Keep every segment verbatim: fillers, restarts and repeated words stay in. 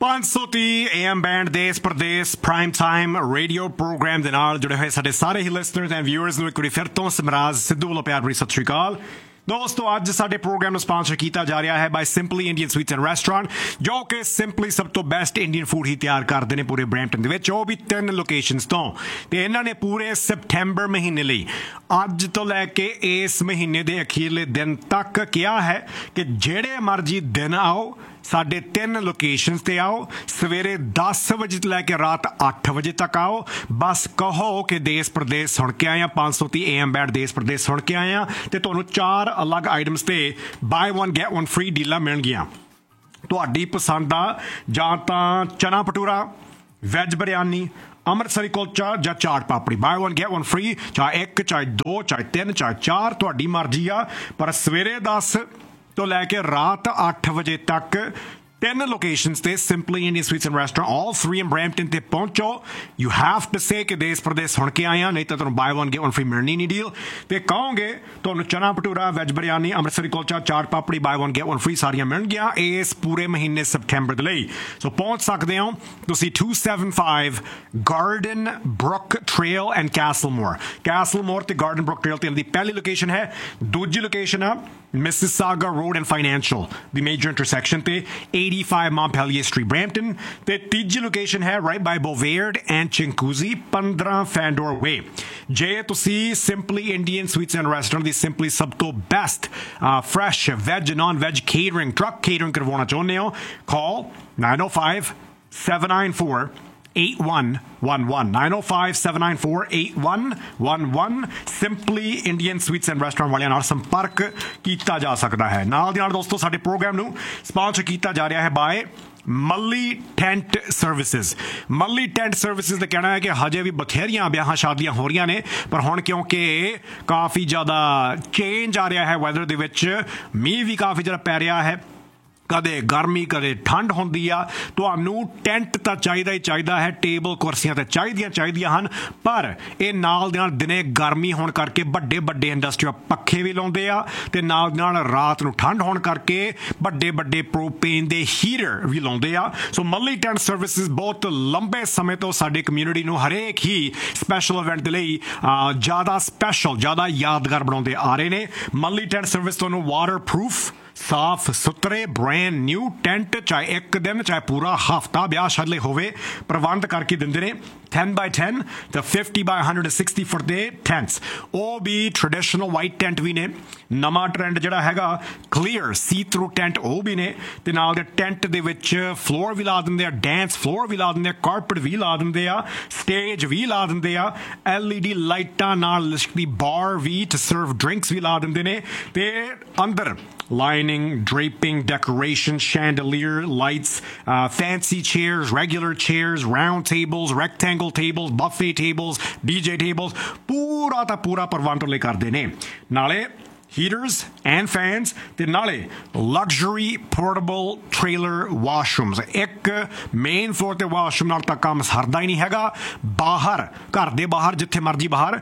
पाँच सौ तीह ए एम बैंड देश प्रदेश प्राइम टाइम रेडियो प्रोग्राम ਦੇ ਨਾਲ ਜੁੜੇ ਹੋਏ ਸਾਡੇ ਸਾਰੇ ਹੀ ਲਿਸਨਰਸ ਐਂਡ ਵਿਊਅਰਸ ਨੂੰ ਇੱਕ ਵਾਰੀ ਫਿਰ ਤੋਂ ਸਮਰਾਜ ਸਿੱਧੂ ਵੱਲੋਂ ਪਿਆਰ ਭਰੀ ਸਤਿ ਸ਼੍ਰੀ ਅਕਾਲ। ਦੋਸਤੋ ਅੱਜ ਸਾਡੇ ਪ੍ਰੋਗਰਾਮ ਨੂੰ ਸਪਾਂਸਰ ਕੀਤਾ ਜਾ ਰਿਹਾ ਹੈ ਬਾਈ simply Indian sweets and restaurant, ਜੋ ਕਿ ਸਿੰਪਲੀ ਸਭ ਤੋਂ ਬੈਸਟ ਇੰਡੀਅਨ ਫੂਡ ਹੀ ਤਿਆਰ ਕਰਦੇ ਨੇ ਪੂਰੇ ਬਰੈਂਪਟਨ ਦੇ ਵਿੱਚ, ਉਹ ਵੀ ਤਿੰਨ ਲੋਕੇਸ਼ਨਸ ਤੋਂ। ਤੇ ਇਹਨਾਂ ਨੇ ਪੂਰੇ ਸਪਟੈਂਬਰ ਮਹੀਨੇ ਲਈ ਅੱਜ ਤੋਂ ਲੈ ਕੇ ਇਸ ਮਹੀਨੇ ਦੇ ਅਖੀਰਲੇ ਦਿਨ ਤੱਕ ਕਿਹਾ ਹੈ ਕਿ ਜਿਹੜੇ ਮਰਜ਼ੀ ਦਿਨ ਆਓ ਸਾਡੇ ਤਿੰਨ ਲੋਕੇਸ਼ਨਸ ਤੇ ਆਓ, ਸਵੇਰੇ ਦਸ ਵਜੇ ਤੋਂ ਲੈ ਕੇ ਰਾਤ ਅੱਠ ਵਜੇ ਤੱਕ ਆਓ। ਬਸ ਕਹੋ ਕਿ ਦੇਸ਼ ਪ੍ਰਦੇਸ਼ ਸੁਣ ਕੇ ਆਏ ਆ, ਪੰਜ ਸੌ ਤੀਹ ਏ ਐਮ ਬੈਟ ਦੇਸ਼ ਪ੍ਰਦੇਸ਼ ਸੁਣ ਕੇ ਆਏ ਆ, ਤੇ ਤੁਹਾਨੂੰ ਚਾਰ ਅਲੱਗ ਆਈਟਮਸ ਤੇ bye one get one free ਡੀਲਾਂ ਮਿਲਣਗੀਆਂ। ਤੁਹਾਡੀ ਪਸੰਦ ਦਾ ਜਾਂ ਤਾਂ ਚਨਾ ਭਟੂਰਾ, ਵੈਜ ਬਿਰਿਆਨੀ, ਅੰਮ੍ਰਿਤਸਰੀ ਕੁਲਚਾ ਜਾਂ chaat papdi, bye one get one free, ਚਾਹੇ ਇੱਕ ਚਾਹੇ ਦੋ ਚਾਹੇ ਤਿੰਨ ਚਾਹੇ ਚਾਰ, ਤੁਹਾਡੀ ਮਰਜ਼ੀ ਆ। ਪਰ ਸਵੇਰੇ ਦਸ ਤੋਂ ਲੈ ਕੇ ਰਾਤ ਅੱਠ ਵਜੇ ਤੱਕ ਤਿੰਨ ਲੋਕੇਸ਼ਨਸ ਤੇ simply Indian sweets and restaurant all three in Brampton ਤੇ ਪਹੁੰਚੋ। ਯੂ ਹੈਵ ਟੂ ਸੇ ਕਿ ਦੇਸ਼ ਪ੍ਰਦੇਸ਼ ਸੁਣ ਕੇ ਆਏ ਆ, ਨਹੀਂ ਤਾਂ ਤੁਹਾਨੂੰ bye one get one free ਮਿਲਣੀ ਨਹੀਂ ਡੀਲ। ਤੇ ਕਹੋਗੇ ਤੁਹਾਨੂੰ ਚਨਾ bhatura, veg biryani, Amritsari kulcha, chaat papdi bye one get one free ਸਾਰੀਆਂ ਮਿਲਣਗੀਆਂ ਇਸ ਪੂਰੇ ਮਹੀਨੇ ਸਪਟੈਂਬਰ ਦੇ ਲਈ। ਸੋ ਪਹੁੰਚ ਸਕਦੇ ਹੋ ਤੁਸੀਂ to seven five garden Brook trail and ਕੈਸਲਮੋਰ, ਕੈਸਲਮੋਰ ਤੇ ਗਾਰਡਨ ਬਰੁਕ ਟ੍ਰੇਲ ਤੇ ਇਹਨਾਂ ਦੀ ਪਹਿਲੀ ਲੋਕੇਸ਼ਨ ਹੈ। ਦੂਜੀ ਲੋਕੇਸ਼ਨ ਆ Mississauga Road and Financial, the major intersection ਤੇ eighty-five Montpelier Street, Brampton। ਤੇ ਤੀਜੀ ਲੋਕੇਸ਼ਨ ਹੈ right by Bovaird and Chinguacousy, fifteen Fandor Way। ਜੇ ਤੁਸੀਂ simply Indian sweets and restaurant the simply ਸਭ ਤੋਂ best fresh veg non veg catering truck catering ਕਰਵਾਉਣਾ ਚਾਹੁੰਦੇ ਹੋ, ਕਾਲ nine oh five, seven nine four, eight one one one, nine oh five, seven nine four, eight one one one। Simply Indian sweets and restaurant ਵਾਲਿਆਂ ਨਾਲ ਸੰਪਰਕ ਕੀਤਾ ਜਾ ਸਕਦਾ ਹੈ। ਨਾਲ ਦੀ ਨਾਲ ਦੋਸਤੋ ਸਾਡੇ ਪ੍ਰੋਗਰਾਮ ਨੂੰ ਸਪਾਂਸਰ ਕੀਤਾ ਜਾ ਰਿਹਾ ਹੈ ਬਾਏ ਮੱਲੀ ਟੈਂਟ ਸਰਵਿਸਿਜ਼। ਮੱਲੀ ਟੈਂਟ ਸਰਵਿਸਿਜ਼ ਦਾ ਕਹਿਣਾ ਹੈ ਕਿ ਹਜੇ ਵੀ ਬਥੇਰੀਆਂ ਵਿਆਹਾਂ ਸ਼ਾਦੀਆਂ ਹੋ ਰਹੀਆਂ ਨੇ, ਪਰ ਹੁਣ ਕਿਉਂਕਿ ਕਾਫੀ ਜ਼ਿਆਦਾ ਚੇਂਜ ਆ ਰਿਹਾ ਹੈ ਵੈਦਰ ਦੇ ਵਿੱਚ, ਮੀਂਹ ਵੀ ਕਾਫੀ ਜ਼ਿਆਦਾ ਪੈ ਰਿਹਾ ਹੈ, ਕਦੇ ਗਰਮੀ ਕਦੇ ਠੰਡ ਹੁੰਦੀ ਆ, ਤੁਹਾਨੂੰ ਟੈਂਟ ਤਾਂ ਚਾਹੀਦਾ ਹੀ ਚਾਹੀਦਾ ਹੈ, ਟੇਬਲ ਕੁਰਸੀਆਂ ਤਾਂ ਚਾਹੀਦੀਆਂ ਚਾਹੀਦੀਆਂ ਹਨ। ਪਰ ਇਹ ਨਾਲ ਦੇ ਨਾਲ ਦਿਨੇ ਗਰਮੀ ਹੋਣ ਕਰਕੇ ਵੱਡੇ ਵੱਡੇ ਇੰਡਸਟਰੀਅਲ ਪੱਖੇ ਵੀ ਲਾਉਂਦੇ ਆ, ਤੇ ਨਾਲ ਦੇ ਨਾਲ ਰਾਤ ਨੂੰ ਠੰਡ ਹੋਣ ਕਰਕੇ ਵੱਡੇ ਵੱਡੇ ਪ੍ਰੋਪੇਨ ਦੇ ਹੀਟਰ ਵੀ ਲਾਉਂਦੇ ਆ। ਸੋ ਮੱਲੀ ਟੈਂਟ ਸਰਵਿਸਿਜ਼ ਬਹੁਤ ਲੰਬੇ ਸਮੇਂ ਤੋਂ ਸਾਡੀ ਕਮਿਊਨਿਟੀ ਨੂੰ ਹਰੇਕ ਹੀ ਸਪੈਸ਼ਲ ਇਵੈਂਟ ਦੇ ਲਈ ਜ਼ਿਆਦਾ ਸਪੈਸ਼ਲ ਜ਼ਿਆਦਾ ਯਾਦਗਾਰ ਬਣਾਉਂਦੇ ਆ ਰਹੇ ਨੇ। ਮੱਲੀ ਟੈਂਟ ਸਰਵਿਸ ਤੁਹਾਨੂੰ ਵਾਟਰ ਪ੍ਰੂਫ ਸਾਫ ਸੁਥਰੇ ਬ੍ਰੈਂਡ ਨਿਊ ਟੈਂਟ, ਚਾਹੇ ਇੱਕ ਦਿਨ ਚਾਹੇ ਪੂਰਾ ਹਫ਼ਤਾ ਵਿਆਹ ਸ਼ਾਦੀ ਹੋਵੇ, ਪ੍ਰਬੰਧ ਕਰਕੇ ਦਿੰਦੇ ਨੇ। ten by ten ਤੇ fifty by one hundred sixty ਫੁੱਟ ਦੇ ਟੈਂਟਸ, ਉਹ ਵੀ ਟ੍ਰੈਡੀਸ਼ਨਲ ਵਾਈਟ ਟੈਂਟ ਵੀ ਨੇ। ਨਵਾਂ ਟ੍ਰੈਂਡ ਜਿਹੜਾ ਹੈਗਾ ਕਲੀਅਰ ਸੀ ਥਰੂ ਟੈਂਟ ਉਹ ਵੀ ਨੇ, ਤੇ ਨਾਲ ਦੇ ਟੈਂਟ ਦੇ ਵਿੱਚ ਫਲੋਰ ਵੀ ਲਾ ਦਿੰਦੇ ਆ, ਡੈਂਸ ਫਲੋਰ ਵੀ ਲਾ ਦਿੰਦੇ ਆ, ਕਾਰਪਟ ਵੀ ਲਾ ਦਿੰਦੇ ਆ, ਸਟੇਜ ਵੀ ਲਾ ਦਿੰਦੇ ਆ, ਐਲ ਈ ਡੀ ਲਾਈਟਾਂ ਨਾਲ ਲਿਸ਼ਕਦੀ ਬਾਰ ਵੀ ਟੂ ਸਰਵ ਡਰਿੰਕਸ ਵੀ ਲਾ ਦਿੰਦੇ ਨੇ। ਤੇ ਅੰਦਰ lining, draping, decoration, chandelier, lights, uh, fancy chairs, regular chairs, round tables, rectangle tables, buffet tables, D J tables, ਪੂਰਾ ਤਾਂ ਪੂਰਾ ਪ੍ਰਬੰਧ ਲੈ ਕਰਦੇ ਨੇ। ਨਾਲੇ heaters and fans ਤੇ ਨਾਲੇ luxury portable trailer washrooms। ਇੱਕ ਮੇਨ ਫਲੋਰ ਤੇ ਵਾਸ਼ਰੂਮ ਨਾਲ ਤਾਂ ਕੰਮ ਸਰਦਾ ਹੀ ਨਹੀਂ ਹੈਗਾ, ਬਾਹਰ ਘਰ ਦੇ ਬਾਹਰ ਜਿੱਥੇ ਮਰਜੀ ਬਾਹਰ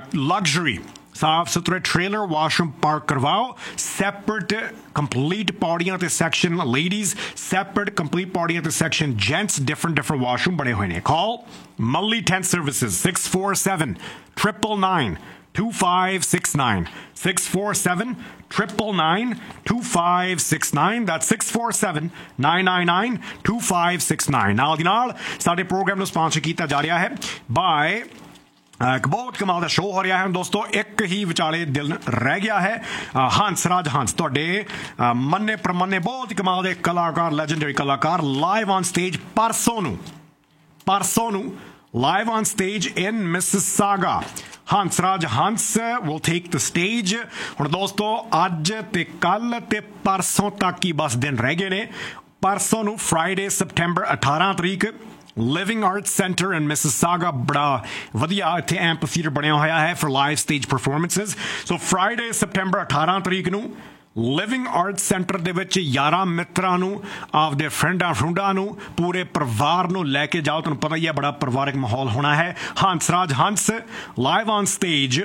luxury ਸਾਫ ਸੁਥਰੇ ਟ੍ਰੇਲਰ ਵਾਸ਼ਰੂਮ ਪਾਰਕ ਕਰਵਾਓ। ਸੈਪਰੇਟ ਕੰਪਲੀਟ ਪੌੜੀਆਂ ਤੇ ਸੈਕਸ਼ਨ ਲੇਡੀਜ਼, ਸੈਪਰੇਟ ਕੰਪਲੀਟ ਪੌੜੀਆਂ ਤੇ section gents, different different washroom ਬਣੇ ਹੋਏ ਨੇ। ਕਾਲ ਮੱਲੀ tent services six four seven, nine nine nine, two five six nine, six four seven, nine nine nine, two five six nine। that's six four seven, nine nine nine, two five six nine। ਨਾਲ ਦੀ ਨਾਲ ਸਾਡੇ programme ਨੂੰ sponsor ਕੀਤਾ ਜਾ ਰਿਹਾ ਹੈ bye ਇੱਕ ਬਹੁਤ ਕਮਾਲ ਦਾ ਸ਼ੋਅ ਹੋ ਰਿਹਾ ਹੈ ਦੋਸਤੋ। ਇੱਕ ਹੀ ਵਿਚਾਲੇ ਦਿਲ ਰਹਿ ਗਿਆ ਹੈ, ਹੰਸਰਾਜ ਹੰਸ, ਤੁਹਾਡੇ ਮੰਨੇ ਪ੍ਰਮੰਨੇ ਬਹੁਤ ਹੀ ਕਮਾਲ ਦੇ ਕਲਾਕਾਰ, ਲੈਜੈਂਡਰੀ ਕਲਾਕਾਰ ਲਾਈਵ ਔਨ ਸਟੇਜ ਪਰਸੋਂ ਨੂੰ ਪਰਸੋਂ ਨੂੰ live on stage in Mississauga. Hansraj Hans will take the stage। ਹੁਣ ਦੋਸਤੋ ਅੱਜ ਤੇ ਕੱਲ ਤੇ ਪਰਸੋਂ ਤੱਕ ਹੀ ਬਸ ਦਿਨ ਰਹਿ ਗਏ ਨੇ। ਪਰਸੋਂ ਨੂੰ ਫਰਾਈਡੇ ਸਪਟੈਂਬਰ ਅਠਾਰਾਂ ਤਰੀਕ ਲਿਵਿੰਗ ਆਰਟਸ ਸੈਂਟਰ ਇਨ ਮਿਸਿਸਾਗਾ, ਬੜਾ ਵਧੀਆ ਇੱਥੇ ਐਂਪੀਥੀਏਟਰ ਬਣਿਆ ਹੋਇਆ ਹੈ for live stage performances. So Friday September ਅਠਾਰਾਂ ਤਰੀਕ ਨੂੰ ਲਿਵਿੰਗ ਆਰਟਸ ਸੈਂਟਰ ਦੇ ਵਿੱਚ ਯਾਰਾਂ ਮਿੱਤਰਾਂ ਨੂੰ, ਆਪਦੇ ਫਰੈਂਡਾਂ ਫਰੂੰਡਾਂ ਨੂੰ, ਪੂਰੇ ਪਰਿਵਾਰ ਨੂੰ ਲੈ ਕੇ ਜਾਓ। ਤੁਹਾਨੂੰ ਪਤਾ ਹੀ ਹੈ ਬੜਾ ਪਰਿਵਾਰਕ ਮਾਹੌਲ ਹੋਣਾ ਹੈ। Hansraj Hans live on stage,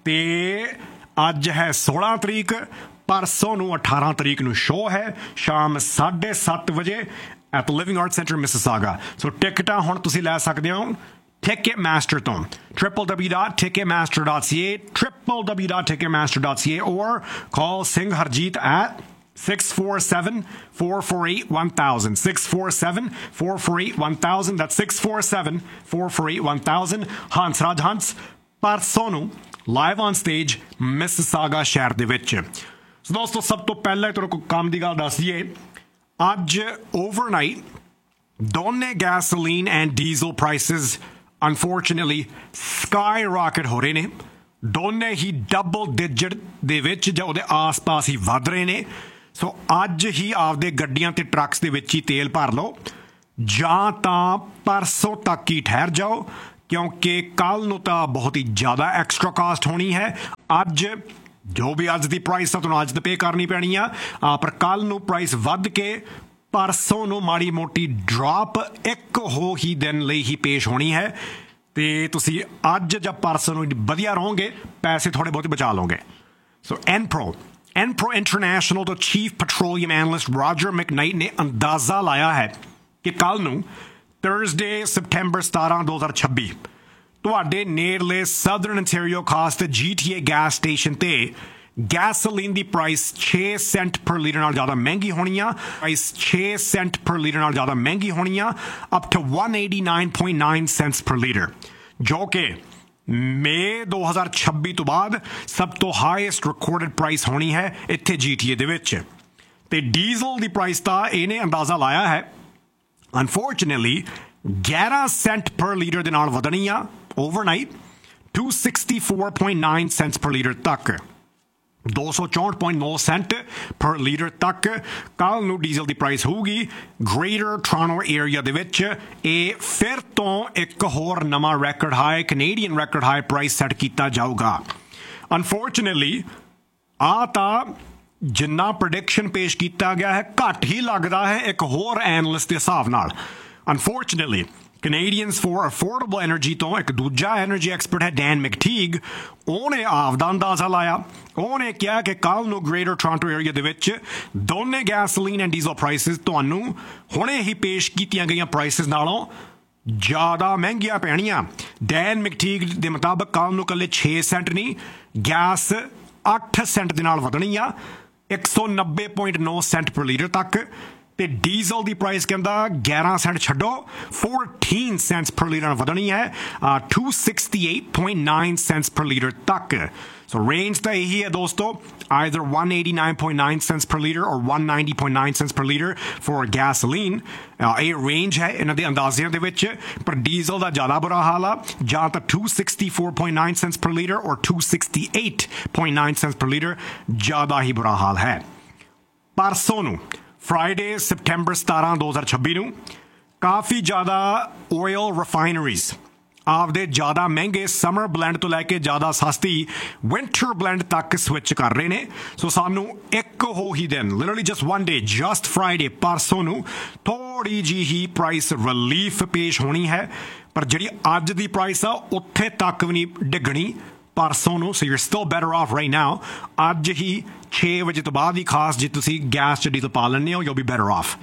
ਤੇ ਅੱਜ ਹੈ ਸੋਲਾਂ ਤਰੀਕ, ਪਰਸੋਂ ਨੂੰ ਅਠਾਰਾਂ ਤਰੀਕ ਨੂੰ ਸ਼ੋਅ ਹੈ ਸ਼ਾਮ ਸਾਢੇ ਸੱਤ ਵਜੇ at the Living Arts Center, Mississauga. So ਟਿਕਟਾਂ ਹੁਣ ਤੁਸੀਂ ਲੈ ਸਕਦੇ ਹੋ Ticketmaster ਤੋਂ w w w dot ticketmaster dot c a w w w dot ticketmaster dot c a or call Singh Harjeet at six four seven, four four eight, one thousand. six four seven, four four eight, one thousand. That's six four seven, four four eight, one thousand. Hansraj Hans, ਪਰਸੋਂ ਨੂੰ live on stage Mississauga ਸ਼ਹਿਰ ਦੇ ਵਿੱਚ. ਸੋ ਦੋਸਤੋ ਸਭ ਤੋਂ ਪਹਿਲਾਂ ਤੁਹਾਨੂੰ ਕੋਈ ਕੰਮ ਦੀ ਗੱਲ ਦੱਸ ਦਈਏ. ਅੱਜ overnight ਦੋਨੇ gasoline and diesel prices unfortunately skyrocket ਹੋ ਰਹੇ ਨੇ. ਦੋਨੇ ਹੀ ਡਬਲ ਡਿਜਿਟ ਦੇ ਵਿੱਚ ਜਾਂ ਉਹਦੇ ਆਸ-ਪਾਸ ਹੀ ਵੱਧ ਰਹੇ ਨੇ. ਸੋ ਅੱਜ ਹੀ ਆਪਦੇ ਗੱਡੀਆਂ ਤੇ ਟਰੱਕਸ ਦੇ ਵਿੱਚ ਹੀ ਤੇਲ ਭਰ ਲਓ ਜਾਂ ਤਾਂ ਪਰਸੋਂ ਤੱਕ ਹੀ ਠਹਿਰ ਜਾਓ ਕਿਉਂਕਿ ਕੱਲ੍ਹ ਨੂੰ ਤਾਂ ਬਹੁਤ ਹੀ ਜ਼ਿਆਦਾ ਐਕਸਟਰਾ ਕਾਸਟ ਹੋਣੀ ਹੈ. ਅੱਜ ਜੋ ਵੀ ਅੱਜ ਦੀ ਪ੍ਰਾਈਸ ਆ ਤੁਹਾਨੂੰ ਅੱਜ ਤਾਂ ਪੇ ਕਰਨੀ ਪੈਣੀ ਆ ਪਰ ਕੱਲ੍ਹ ਨੂੰ ਪ੍ਰਾਈਸ ਵੱਧ ਕੇ ਪਰਸੋਂ ਨੂੰ ਮਾੜੀ ਮੋਟੀ ਡਰਾਪ ਇੱਕ ਹੋ ਹੀ ਦਿਨ ਲਈ ਹੀ ਪੇਸ਼ ਹੋਣੀ ਹੈ ਤੇ ਤੁਸੀਂ ਅੱਜ ਜਾਂ ਪਰਸੋਂ ਨੂੰ ਵਧੀਆ ਰਹੋਗੇ ਪੈਸੇ ਥੋੜ੍ਹੇ ਬਹੁਤ ਬਚਾ ਲਓਗੇ. ਸੋ ਐਨਪ੍ਰੋ ਐਨਪ੍ਰੋ ਇੰਟਰਨੈਸ਼ਨਲ ਤੋਂ ਚੀਫ ਪੈਟਰੋਲੀਅਮ ਐਨਲਿਸਟ ਰਾਜਰ ਮੈਕਨਾਈਟ ਨੇ ਅੰਦਾਜ਼ਾ ਲਾਇਆ ਹੈ ਕਿ ਕੱਲ੍ਹ ਨੂੰ ਥਰਸਡੇ ਸਪਟੈਂਬਰ ਸਤਾਰਾਂ ਦੋ ਹਜ਼ਾਰ ਛੱਬੀ ਤੁਹਾਡੇ ਨੇੜਲੇ ਸਦਰਨ ontario ਖਾਸ ਤੇ ਜੀ ਟੀ ਏ ਗੈਸ ਸਟੇਸ਼ਨ ਤੇ ਗੈਸੋਲੀਨ ਦੀ ਪ੍ਰਾਈਸ ਛੇ ਸੈਂਟ ਪਰ ਲੀਟਰ ਨਾਲ ਜ਼ਿਆਦਾ ਮਹਿੰਗੀ ਹੋਣੀ ਆ. ਪ੍ਰਾਈਸ ਛੇ ਸੈਂਟ ਪਰ ਲੀਟਰ ਨਾਲ ਜ਼ਿਆਦਾ ਮਹਿੰਗੀ ਹੋਣੀ ਆ up to one eighty-nine point nine cents per litre ਜੋ ਕਿ ਮਈ ਦੋ ਹਜ਼ਾਰ ਛੱਬੀ ਤੋਂ ਬਾਅਦ ਸਭ ਤੋਂ ਹਾਈਐਸਟ ਰਿਕਾਰਡਡ ਪ੍ਰਾਈਸ ਹੋਣੀ ਹੈ ਇੱਥੇ ਜੀ ਟੀ ਏ ਦੇ ਵਿੱਚ. ਤੇ ਡੀਜ਼ਲ ਦੀ ਪ੍ਰਾਈਸ ਤਾਂ ਇਹਨੇ ਅੰਦਾਜ਼ਾ ਲਾਇਆ ਹੈ ਅਨਫੋਰਚੂਨੇਟਲੀ eleven ਸੈਂਟ ਪਰ ਲੀਟਰ ਦੇ ਨਾਲ ਵਧਣੀ ਆ overnight two sixty-four point nine cents per litre ਤੱਕ ਦੋ ਸੌ ਚੌਂਹਠ point ਨੌਂ ਸੈਂਟ ਪਰ ਲੀਟਰ ਤੱਕ ਕੱਲ੍ਹ ਨੂੰ ਡੀਜ਼ਲ ਦੀ ਪ੍ਰਾਈਸ ਹੋਊਗੀ. ਗ੍ਰੇਟਰ ਟੋਰਾਂਟੋ ਏਰੀਆ ਦੇ ਵਿੱਚ ਇਹ ਫਿਰ ਤੋਂ ਇੱਕ ਹੋਰ ਨਵਾਂ ਰੈਕਰਡ high Canadian ਰੈਕਰਡ high price set ਕੀਤਾ ਜਾਊਗਾ. ਅਨਫੋਰਚੂਨੇਟਲੀ ਆ ਤਾਂ ਜਿੰਨਾ ਪ੍ਰੈਡਿਕਸ਼ਨ ਪੇਸ਼ ਕੀਤਾ ਗਿਆ ਹੈ ਘੱਟ ਹੀ ਲੱਗਦਾ ਹੈ ਇੱਕ ਹੋਰ ਐਨਲਿਸਟ ਦੇ ਹਿਸਾਬ ਨਾਲ. Unfortunately Canadians for Affordable Energy ਤੋਂ ਇੱਕ ਦੂਜਾ ਐਨਰਜੀ ਐਕਸਪਰਟ ਹੈ ਡੈਨ ਮੈਕਟੀਗ. ਉਹਨੇ ਆਪਦਾ ਅੰਦਾਜ਼ਾ ਲਾਇਆ. ਉਹਨੇ ਕਿਹਾ ਕਿ ਕੱਲ੍ਹ ਨੂੰ ਗ੍ਰੇਟਰ ਟੋਰਾਂਟੋ ਏਰੀਆ ਦੇ ਵਿੱਚ ਦੋਨੇ ਗੈਸੋਲੀਨ ਐਂਡ ਡੀਜ਼ਲ ਪ੍ਰਾਈਸਿਸ ਤੁਹਾਨੂੰ ਹੁਣੇ ਹੀ ਪੇਸ਼ ਕੀਤੀਆਂ ਗਈਆਂ ਪ੍ਰਾਈਸਿਸ ਨਾਲੋਂ ਜ਼ਿਆਦਾ ਮਹਿੰਗੀਆਂ ਪੈਣੀਆਂ. ਡੈਨ ਮੈਕਟੀਗ ਦੇ ਮੁਤਾਬਕ ਕੱਲ੍ਹ ਨੂੰ ਇਕੱਲੇ ਛੇ ਸੈਂਟ ਨਹੀਂ ਗੈਸ ਅੱਠ ਸੈਂਟ ਦੇ ਨਾਲ ਵਧਣੀ ਆ ਇੱਕ ਸੌ ਨੱਬੇ ਪੁਆਇੰਟ ਨੌਂ ਸੈਂਟ ਪਰ ਲੀਟਰ ਤੱਕ. ਤੇ ਡੀਜ਼ਲ ਦੀ ਪ੍ਰਾਈਸ ਕਹਿੰਦਾ eleven ਸੈਂਟ ਛੱਡੋ fourteen cents per ਲੀਟਰ ਵਧਣੀ ਹੈ two sixty-eight point nine cents per litre ਤੱਕ. ਸੋ ਰੇਂਜ ਤਾਂ ਇਹੀ ਹੈ ਦੋਸਤੋ either one eighty-nine point nine cents per liter or one ninety point nine cents per liter for gasoline. ਇਹ range ਹੈ ਇਹਨਾਂ ਦੇ ਅੰਦਾਜ਼ਿਆਂ ਦੇ ਵਿੱਚ ਪਰ ਡੀਜ਼ਲ ਦਾ ਜ਼ਿਆਦਾ ਬੁਰਾ ਹਾਲ ਆ ਜਾਂ ਤਾਂ two sixty-four point nine cents per liter or two sixty-eight point nine cents per liter ਜ਼ਿਆਦਾ ਹੀ ਬੁਰਾ ਹਾਲ ਹੈ. ਪਰਸੋਂ ਨੂੰ ਫਰਾਈਡੇ ਸਪਟੈਂਬਰ ਸਤਾਰਾਂ ਦੋ ਹਜ਼ਾਰ ਛੱਬੀ ਨੂੰ ਕਾਫੀ ਜ਼ਿਆਦਾ ਓਇਲ ਰਿਫਾਈਨਰੀਜ਼ ਆਪਦੇ ਜ਼ਿਆਦਾ ਮਹਿੰਗੇ ਸਮਰ ਬਲੈਂਡ ਤੋਂ ਲੈ ਕੇ ਜ਼ਿਆਦਾ ਸਸਤੀ ਵਿੰਟਰ ਬਲੈਂਡ ਤੱਕ ਸਵਿਚ ਕਰ ਰਹੇ ਨੇ. ਸੋ ਸਾਨੂੰ ਇੱਕ ਹੋ ਹੀ ਦਿਨ literally just one day just Friday ਪਰਸੋਂ ਨੂੰ ਥੋੜ੍ਹੀ ਜਿਹੀ ਹੀ ਪ੍ਰਾਈਸ ਰਿਲੀਫ ਪੇਸ਼ ਹੋਣੀ ਹੈ ਪਰ ਜਿਹੜੀ ਅੱਜ ਦੀ ਪ੍ਰਾਈਸ ਆ ਉੱਥੇ ਤੱਕ ਵੀ ਨਹੀਂ ਡਿੱਗਣੀ ਪਰਸੋਂ ਨੂੰ. So you are still better of right now. ਅੱਜ ਹੀ ਛੇ ਵਜੇ ਤੋਂ ਬਾਅਦ ਹੀ ਖਾਸ ਜੇ ਤੁਸੀਂ ਗੈਸ 'ਚ ਡੀਜ਼ਲ ਪਾ ਲੈਂਦੇ ਹੋ ਯੂ ਬੀ ਬੈਟਰ ਆਫ.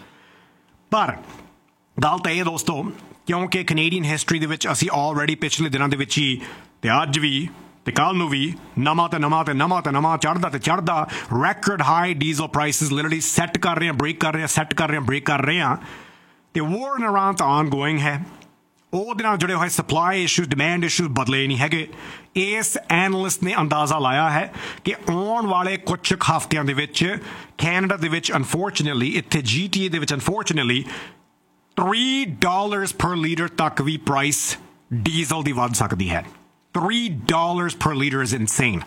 ਪਰ ਗੱਲ ਤਾਂ ਇਹ ਦੋਸਤੋ ਕਿਉਂਕਿ ਕੈਨੇਡੀਅਨ ਹਿਸਟਰੀ ਦੇ ਵਿੱਚ ਅਸੀਂ ਆਲਰੇਡੀ ਪਿਛਲੇ ਦਿਨਾਂ ਦੇ ਵਿੱਚ ਹੀ ਤੇ ਅੱਜ ਵੀ ਤੇ ਕੱਲ੍ਹ ਨੂੰ ਵੀ ਨਵਾਂ ਤੇ ਨਵਾਂ ਤੇ ਨਵਾਂ ਤੇ ਨਵਾਂ ਚੜ੍ਹਦਾ ਤੇ ਚੜ੍ਹਦਾ ਰੈਕਰਡ high diesel prices literally set ਕਰ ਰਹੇ ਹਾਂ ਬ੍ਰੇਕ ਕਰ ਰਹੇ ਹਾਂ ਸੈੱਟ ਕਰ ਰਹੇ ਹਾਂ ਬ੍ਰੇਕ ਕਰ ਰਹੇ ਹਾਂ. ਤੇ ਵੋਰ ਇਨ ਇਰਾਨ ਤਾਂ ਆਨ ਗੋਇੰਗ ਹੈ. ਉਹਦੇ ਨਾਲ ਜੁੜੇ ਹੋਏ ਸਪਲਾਈ ਇਸ਼ੂਜ਼ ਡਿਮਾਂਡ ਇਸ਼ੂਜ਼ ਬਦਲੇ ਨਹੀਂ ਹੈਗੇ. ਇਸ ਐਨਲਿਸਟ ਨੇ ਅੰਦਾਜ਼ਾ ਲਾਇਆ ਹੈ ਕਿ ਆਉਣ ਵਾਲੇ ਕੁਝ ਹਫ਼ਤਿਆਂ ਦੇ ਵਿੱਚ ਕੈਨੇਡਾ ਦੇ ਵਿੱਚ ਅਨਫੋਰਚੂਨੇਟਲੀ ਇੱਥੇ ਜੀ ਟੀ ਏ ਦੇ ਵਿੱਚ unfortunately three dollars per litre ਤੱਕ ਵੀ ਪ੍ਰਾਈਸ ਡੀਜ਼ਲ ਦੀ ਵੱਧ ਸਕਦੀ ਹੈ. three dollars per liter is insane.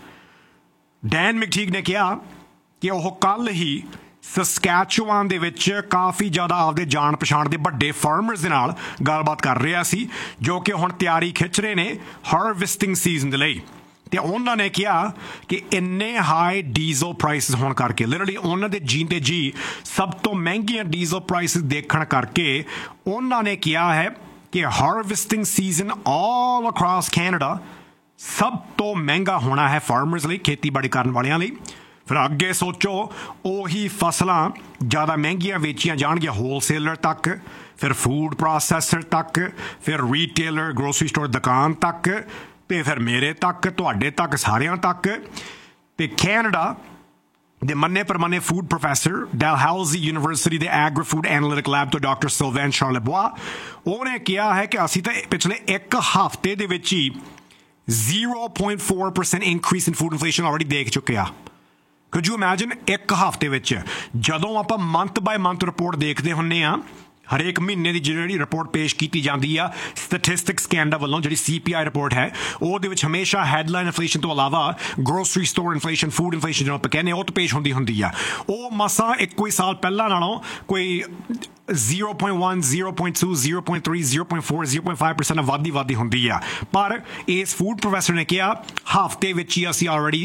Dan ਮੈਕਟੀਗ ਨੇ ਕਿਹਾ ਕਿ ਉਹ ਕੱਲ੍ਹ ਹੀ ਸਸਕੈਚੁਆਨ ਦੇ ਵਿੱਚ ਕਾਫੀ ਜ਼ਿਆਦਾ ਆਪਦੇ ਜਾਣ ਪਛਾਣ ਦੇ ਵੱਡੇ ਫਾਰਮਰਸ ਦੇ ਨਾਲ ਗੱਲਬਾਤ ਕਰ ਰਿਹਾ ਸੀ ਜੋ ਕਿ ਹੁਣ ਤਿਆਰੀ ਖਿੱਚ ਰਹੇ ਨੇ ਹਾਰਵੈਸਟਿੰਗ ਸੀਜ਼ਨ ਦੇ ਲਈ. ਤੇ ਉਹਨਾਂ ਨੇ ਕਿਹਾ ਕਿ ਇੰਨੇ ਹਾਈ ਡੀਜ਼ਲ ਪ੍ਰਾਈਸਿਸ ਹੋਣ ਕਰਕੇ ਲਿਟਰਲੀ ਉਹਨਾਂ ਦੇ ਜੀ ਤੇ ਜੀ ਸਭ ਤੋਂ ਮਹਿੰਗੀਆਂ ਡੀਜ਼ਲ ਪ੍ਰਾਈਸਿਸ ਦੇਖਣ ਕਰਕੇ ਉਹਨਾਂ ਨੇ ਕਿਹਾ ਹੈ ਕਿ ਹਾਰਵੈਸਟਿੰਗ ਸੀਜ਼ਨ ਆਲ ਅਕ੍ਰਾਸ ਕੈਨੇਡਾ ਸਭ ਤੋਂ ਮਹਿੰਗਾ ਹੋਣਾ ਹੈ ਫਾਰਮਰਸ ਲਈ ਖੇਤੀਬਾੜੀ ਕਰਨ ਵਾਲਿਆਂ ਲਈ. ਫਿਰ ਅੱਗੇ ਸੋਚੋ ਉਹੀ ਫਸਲਾਂ ਜ਼ਿਆਦਾ ਮਹਿੰਗੀਆਂ ਵੇਚੀਆਂ ਜਾਣਗੀਆਂ ਹੋਲਸੇਲਰ ਤੱਕ, ਫਿਰ ਫੂਡ ਪ੍ਰੋਸੈਸਰ ਤੱਕ, ਫਿਰ ਰੀਟੇਲਰ ਗਰੋਸਰੀ ਸਟੋਰ ਦੁਕਾਨ ਤੱਕ, ਅਤੇ ਫਿਰ ਮੇਰੇ ਤੱਕ, ਤੁਹਾਡੇ ਤੱਕ, ਸਾਰਿਆਂ ਤੱਕ। ਅਤੇ ਕੈਨੇਡਾ ਦੇ ਮੰਨੇ ਪ੍ਰਮੰਨੇ ਫੂਡ ਪ੍ਰੋਫੈਸਰ ਡੈਲਹਾਊਜ਼ੀ ਯੂਨੀਵਰਸਿਟੀ ਦੇ ਐਗਰੀ ਫੂਡ ਐਨਾਲਿਟਿਕ ਲੈਬ ਤੋਂ ਡਾਕਟਰ ਸਿਲਵੈਨ ਸ਼ਾਰਲੇਬੋਆ, ਉਹਨੇ ਕਿਹਾ ਹੈ ਕਿ ਅਸੀਂ ਤਾਂ ਪਿਛਲੇ ਇੱਕ ਹਫ਼ਤੇ ਦੇ ਵਿੱਚ ਹੀ zero point four percent increase in food inflation already ਦੇਖ ਚੁੱਕੇ ਆ। Could you imagine? ਇੱਕ ਹਫ਼ਤੇ ਵਿੱਚ ਜਦੋਂ ਆਪਾਂ ਮੰਥ ਬਾਏ ਮੰਥ ਰਿਪੋਰਟ ਦੇਖਦੇ ਹੁੰਦੇ ਆ, ਹਰੇਕ ਮਹੀਨੇ ਦੀ ਜਿਹੜੀ ਰਿਪੋਰਟ ਪੇਸ਼ ਕੀਤੀ ਜਾਂਦੀ ਆ ਸਟੈਟਿਸਟਿਕਸ ਕੈਨੇਡਾ ਵੱਲੋਂ, ਜਿਹੜੀ ਸੀ ਪੀ ਆਈ ਰਿਪੋਰਟ ਹੈ, ਉਹਦੇ ਵਿੱਚ ਹਮੇਸ਼ਾ ਹੈਡਲਾਈਨ ਇਨਫਲੇਸ਼ਨ ਤੋਂ ਇਲਾਵਾ grocery store inflation, food inflation ਜਿਹਨੂੰ ਆਪਾਂ ਕਹਿੰਦੇ ਉਹ ਤਾਂ ਪੇਸ਼ ਹੁੰਦੀ ਹੁੰਦੀ ਆ। ਉਹ ਮਸਾਂ ਇੱਕੋ ਹੀ ਸਾਲ ਪਹਿਲਾਂ ਨਾਲੋਂ ਕੋਈ zero point one, zero point two, zero point three, zero point four, zero point five percent ਵਾਧੀ ਵਾਧੀ ਹੁੰਦੀ ਆ। ਪਰ ਇਸ ਫੂਡ ਪ੍ਰੋਫੈਸਰ ਨੇ ਕਿਹਾ ਹਫ਼ਤੇ ਵਿੱਚ ਹੀ ਅਸੀਂ ਆਲਰੇਡੀ